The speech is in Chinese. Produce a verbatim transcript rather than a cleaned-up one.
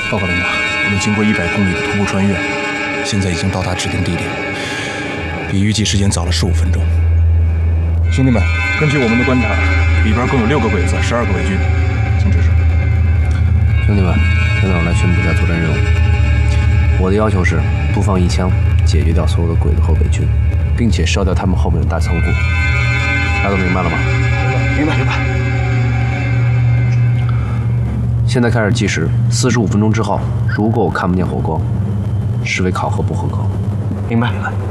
报告领导，我们经过一百公里的徒步穿越，现在已经到达指定地点，比预计时间早了十五分钟。兄弟们，根据我们的观察，里边共有六个鬼子，十二个伪军，请指示。 兄弟们，现在我来宣布一下作战任务。我的要求是不放一枪，解决掉所有的鬼子和伪军，并且烧掉他们后面的大仓库。大家都明白了吗？ 明白，明白。 现在开始计时，四十五分钟之后，如果我看不见火光，视为考核不合格。 明白，明白。